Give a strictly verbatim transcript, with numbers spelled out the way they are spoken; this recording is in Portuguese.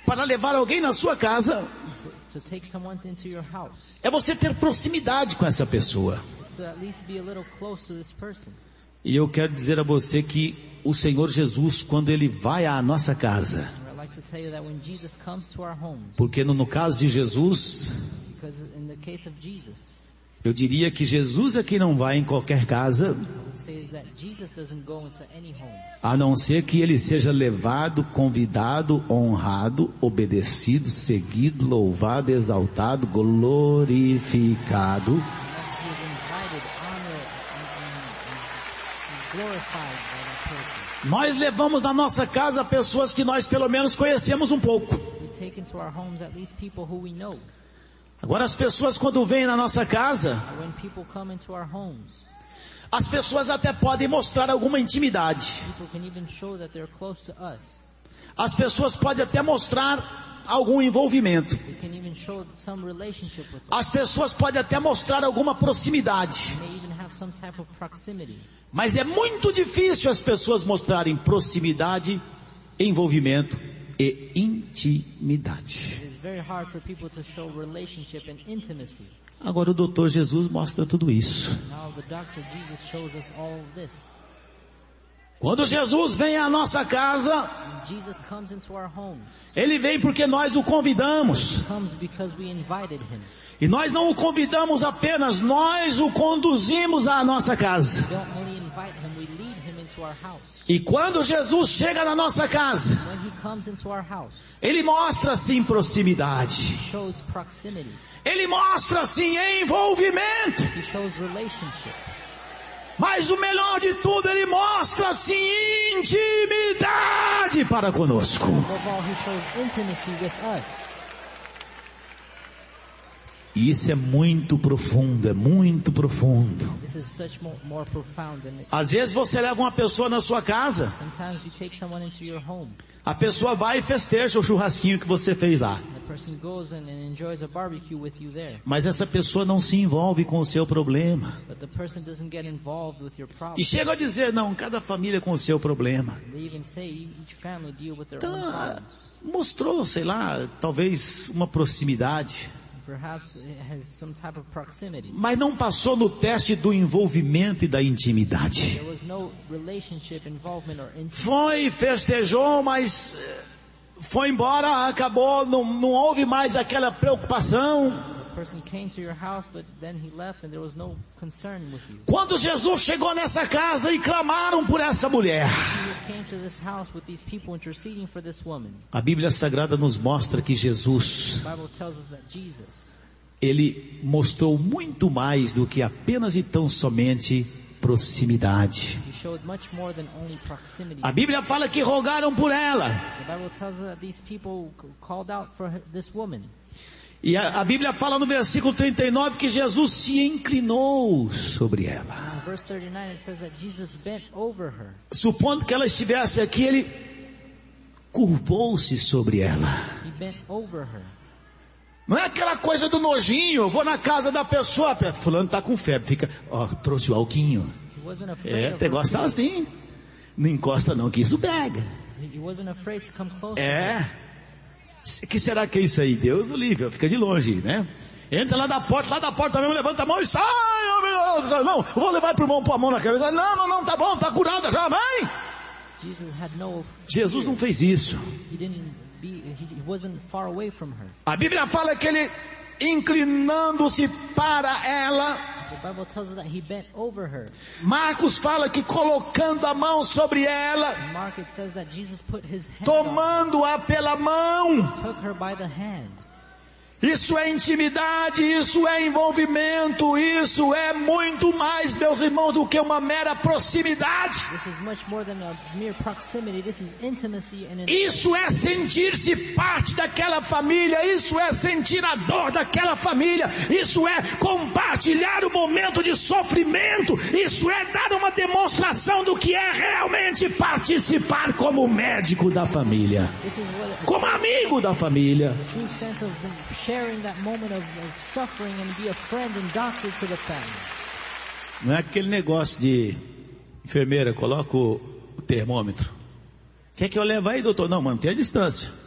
para levar alguém na sua casa, to take someone into your house, é você ter proximidade com essa pessoa. to at least be a little close to this person. E eu quero dizer a você que o Senhor Jesus, quando Ele vai à nossa casa, And I'd like to tell you that when Jesus comes to our home, porque no, no caso de Jesus, because in the case of Jesus, eu diria que Jesus é que não vai em qualquer casa, it says that Jesus doesn't go into any home, a não ser que Ele seja levado, convidado, honrado, obedecido, seguido, louvado, exaltado, glorificado. unless he is invited, honored, and, and, and glorified by that person. Nós levamos na nossa casa pessoas que nós pelo menos conhecemos um pouco. We take into our homes at least people who we know. Agora as pessoas quando vêm na nossa casa, When people come into our homes, as pessoas até podem mostrar alguma intimidade. people can even show that they're close to us. As pessoas podem até mostrar algum envolvimento. They can even show some relationship with us. As pessoas podem até mostrar alguma proximidade. They may even have some type of proximity. Mas é muito difícil as pessoas mostrarem proximidade, envolvimento e intimidade. It is very hard for people to show relationship and intimacy. Agora o doutor Jesus mostra tudo isso. Now the doctor Jesus shows us all of this. Quando Jesus vem à nossa casa, When Jesus comes into our homes, Ele vem porque nós o convidamos. he comes because we invited him. E nós não o convidamos apenas, nós o conduzimos à nossa casa. We don't only invite him, we lead him into our house. E quando Jesus chega na nossa casa, When he comes into our house, Ele mostra sim proximidade. he shows proximity. Ele mostra sim envolvimento. He shows relationship. Mas o melhor de tudo, Ele mostra sim intimidade para conosco. Above all, he shows intimacy with us. E isso é muito profundo, é muito profundo. This is such more, more profound than it. Às vezes você leva uma pessoa na sua casa, Sometimes you take someone into your home. a pessoa vai e festeja o churrasquinho que você fez lá. The person goes and, and enjoys a barbecue with you there. Mas essa pessoa não se envolve com o seu problema. But the person doesn't get involved with your problem. E chega a dizer, não, cada família com o seu problema. They even say each family deal with their Então, own ah, problems. mostrou, sei lá, talvez uma proximidade. Perhaps it has some type of proximity. Mas não passou no teste do envolvimento e da intimidade. There was no relationship, involvement, or intimacy. Foi, festejou, mas eh, foi embora, acabou, não, não houve mais aquela preocupação. The person came to your house, but then he left and there was no concern with you. Quando Jesus chegou nessa casa e clamaram por essa mulher, Jesus came to this house with these people interceding for this woman. a Bíblia Sagrada nos mostra que Jesus, The Bible tells us that Jesus, Ele mostrou muito mais do que apenas e tão somente proximidade. he showed much more than only proximity. A Bíblia fala que rogaram por ela. The Bible tells us that these people c- called out for her- this woman. E a, a Bíblia fala no versículo trinta e nove que Jesus se inclinou sobre ela. In verse thirty-nine it says that Jesus bent over her. Supondo que ela estivesse aqui, Ele curvou-se sobre ela. He bent over her. Não é aquela coisa do nojinho, eu vou na casa da pessoa, fulano tá com febre, fica, ó, trouxe o alquinho. He wasn't afraid É, of o her. negócio tá assim. Não encosta não, que isso pega. He wasn't afraid to come close to her. É. O que será que é isso aí? Deus o livre, fica de longe, né? Entra lá da porta, lá da porta mesmo, levanta a mão e sai. Oh, meu Deus, não, vou levar pro irmão pôr a mão na cabeça. Não, não, não, tá bom, tá curada já, mãe. Jesus had no Jesus fear. não fez isso. He didn't be, he he wasn't far away from her. A Bíblia fala que ele, inclinando-se para ela, The Bible tells us that he bent over her. Marcos fala que colocando a mão sobre ela, In Mark it says that Jesus put his hand on tomando-a pela mão. her, took her by the hand. Isso é intimidade, isso é envolvimento, isso é muito mais, meus irmãos, do que uma mera proximidade. This is much more than a mere proximity. This is intimacy and an Isso é sentir-se parte daquela família, isso é sentir a dor daquela família, isso é compartilhar o momento de sofrimento, isso é dar uma demonstração do que é realmente participar como médico da família, This is what a como amigo da família. true sense of sharing that moment of, of suffering and be a friend and doctor to the family. Não é aquele negócio de enfermeira, coloca o, o termômetro. Quer que eu leve aí, doutor? Não, mantenha a distância.